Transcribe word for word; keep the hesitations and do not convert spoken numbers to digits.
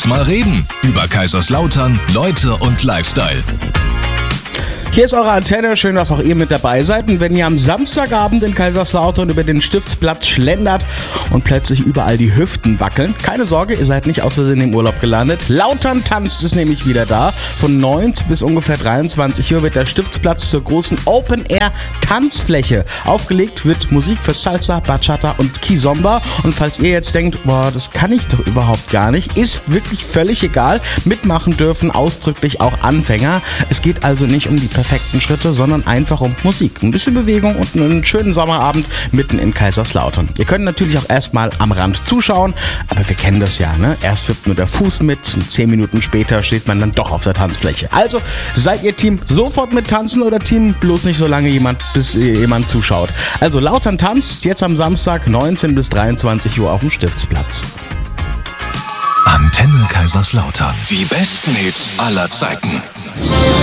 Lass mal reden. Über Kaiserslautern, Leute und Lifestyle. Hier ist eure Antenne, schön, dass auch ihr mit dabei seid. Und wenn ihr am Samstagabend in Kaiserslautern über den Stiftsplatz schlendert und plötzlich überall die Hüften wackeln, keine Sorge, ihr seid nicht aus Versehen im Urlaub gelandet. Lautern tanzt ist nämlich wieder da. Von neunzehn bis ungefähr dreiundzwanzig Uhr wird der Stiftsplatz zur großen Open-Air-Tanzfläche. Aufgelegt wird Musik für Salsa, Bachata und Kizomba. Und falls ihr jetzt denkt, boah, das kann ich doch überhaupt gar nicht, ist wirklich völlig egal. Mitmachen dürfen ausdrücklich auch Anfänger. Es geht also nicht um die perfekten Schritte, sondern einfach um Musik, ein bisschen Bewegung und einen schönen Sommerabend mitten in Kaiserslautern. Ihr könnt natürlich auch erstmal am Rand zuschauen, aber wir kennen das ja, ne? Erst wippt nur der Fuß mit und zehn Minuten später steht man dann doch auf der Tanzfläche. Also, seid ihr Team sofort mit tanzen oder Team bloß nicht so lange jemand, bis jemand zuschaut? Also, Lautern tanzt jetzt am Samstag neunzehn bis dreiundzwanzig Uhr auf dem Stiftsplatz. Antenne Kaiserslautern. Die besten Hits aller Zeiten.